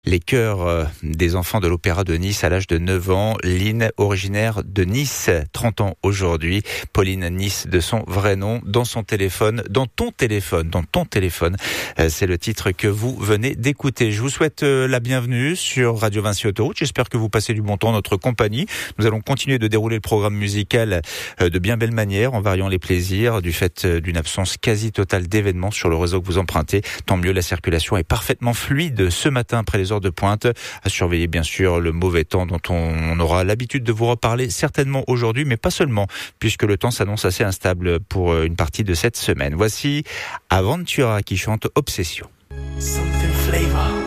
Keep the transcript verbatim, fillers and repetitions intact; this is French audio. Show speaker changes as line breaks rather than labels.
Les chœurs euh, des enfants de l'Opéra de Nice à l'âge de neuf ans. Lynn, originaire de Nice, trente ans aujourd'hui. Pauline Nice de son vrai nom, dans son téléphone, dans ton téléphone, dans ton téléphone. Euh, c'est le titre que vous venez d'écouter. Je vous souhaite euh, la bienvenue sur Radio Vinci Autoroute. J'espère que vous passez du bon temps en notre compagnie. Nous allons continuer de dérouler le programme musical euh, de bien belle manière, en variant les plaisirs du fait euh, d'une absence quasi totale d'événements sur le réseau que vous empruntez. Tant mieux, la circulation est parfaitement fluide ce matin après les heures de pointe. À surveiller bien sûr le mauvais temps dont on aura l'habitude de vous reparler certainement aujourd'hui, mais pas seulement, puisque le temps s'annonce assez instable pour une partie de cette semaine. Voici Aventura qui chante Obsession.
Something flavor.